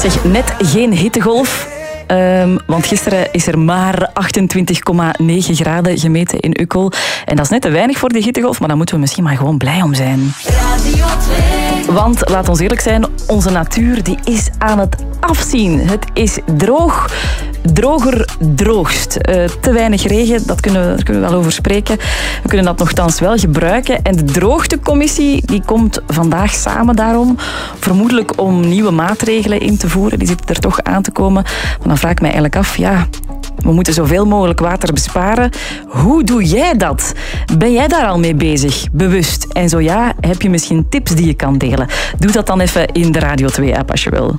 Zeg, net geen hittegolf. Want gisteren is er maar 28,9 graden gemeten in Ukkel. En dat is net te weinig voor die hittegolf, maar daar moeten we misschien maar gewoon blij om zijn. Radio 2. Want, laat ons eerlijk zijn, onze natuur die is aan het afzien. Het is droog. Droger droogst. Te weinig regen, daar kunnen we wel over spreken. We kunnen dat nogthans wel gebruiken. En de droogtecommissie die komt vandaag samen daarom. Vermoedelijk om nieuwe maatregelen in te voeren. Die zitten er toch aan te komen. Maar dan vraag ik mij eigenlijk af, ja, we moeten zoveel mogelijk water besparen. Hoe doe jij dat? Ben jij daar al mee bezig? Bewust? En zo ja, heb je misschien tips die je kan delen? Doe dat dan even in de Radio 2-app als je wil.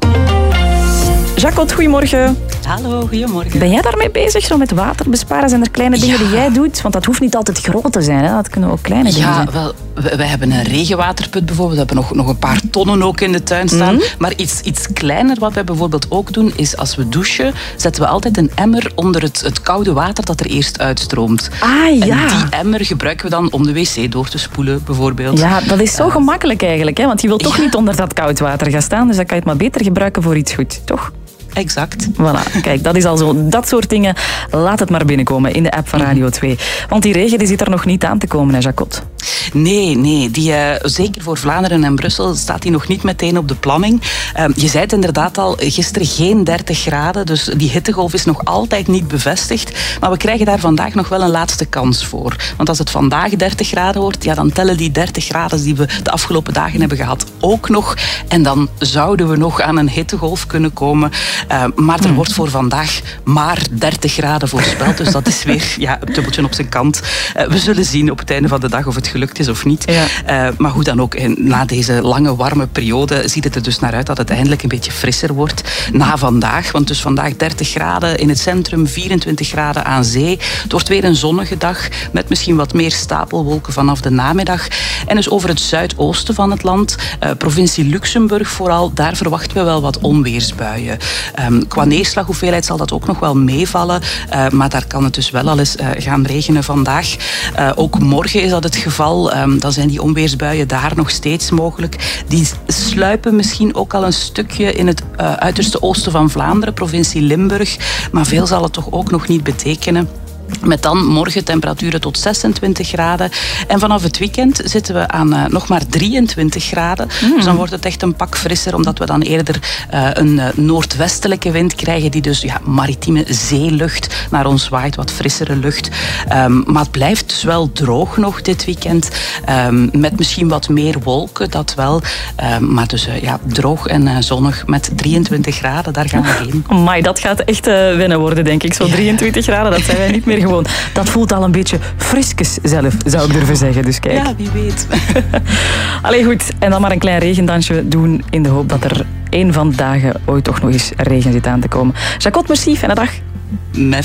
Jacot, goedemorgen. Hallo, goedemorgen. Ben jij daarmee bezig, zo met water besparen? Zijn er kleine dingen die jij doet? Want dat hoeft niet altijd groot te zijn, hè? Dat kunnen ook kleine dingen zijn. Ja, wel, we hebben een regenwaterput bijvoorbeeld. We hebben nog een paar tonnen ook in de tuin staan. Maar iets kleiner wat wij bijvoorbeeld ook doen, is als we douchen, zetten we altijd een emmer onder het koude water dat er eerst uitstroomt. Ah, ja. En die emmer gebruiken we dan om de wc door te spoelen, bijvoorbeeld. Ja, dat is zo gemakkelijk eigenlijk, hè? Want je wilt toch niet onder dat koud water gaan staan, dus dan kan je het maar beter gebruiken voor iets goed, toch? Exact. Voilà, kijk, dat is al zo. Dat soort dingen, laat het maar binnenkomen in de app van Radio 2. Want die regen die zit er nog niet aan te komen, hè, Jacot? Nee. Zeker voor Vlaanderen en Brussel staat die nog niet meteen op de planning. Je zei het inderdaad al, gisteren geen 30 graden, dus die hittegolf is nog altijd niet bevestigd. Maar we krijgen daar vandaag nog wel een laatste kans voor. Want als het vandaag 30 graden wordt, ja, dan tellen die 30 graden die we de afgelopen dagen hebben gehad ook nog. En dan zouden we nog aan een hittegolf kunnen komen. Maar er wordt voor vandaag maar 30 graden voorspeld. Dus dat is weer een dubbeltje op zijn kant. We zullen zien op het einde van de dag of het gelukt is of niet. Ja. Maar hoe dan ook, na deze lange warme periode ziet het er dus naar uit dat het eindelijk een beetje frisser wordt na vandaag. Want dus vandaag 30 graden in het centrum, 24 graden aan zee. Het wordt weer een zonnige dag met misschien wat meer stapelwolken vanaf de namiddag. En dus over het zuidoosten van het land, provincie Luxemburg vooral, daar verwachten we wel wat onweersbuien. Qua neerslaghoeveelheid zal dat ook nog wel meevallen, maar daar kan het dus wel al eens gaan regenen vandaag. Ook morgen is dat het geval. Dan zijn die onweersbuien daar nog steeds mogelijk. Die sluipen misschien ook al een stukje in het uiterste oosten van Vlaanderen, provincie Limburg, maar veel zal het toch ook nog niet betekenen. Met dan morgen temperaturen tot 26 graden. En vanaf het weekend zitten we aan nog maar 23 graden. Dus dan wordt het echt een pak frisser, omdat we dan eerder een noordwestelijke wind krijgen die dus maritieme zeelucht naar ons waait, wat frissere lucht. Maar het blijft dus wel droog nog dit weekend. Met misschien wat meer wolken, dat wel. Maar dus droog en zonnig met 23 graden, daar gaan we heen. Amai, dat gaat echt wennen worden, denk ik. Zo 23 graden, dat zijn wij niet meer gewoon. Dat voelt al een beetje friskes zelf, zou ik durven zeggen. Dus kijk. Ja, wie weet. Allee, goed. En dan maar een klein regendansje doen in de hoop dat er één van de dagen ooit toch nog eens regen zit aan te komen. Jacot, merci. Fijne dag.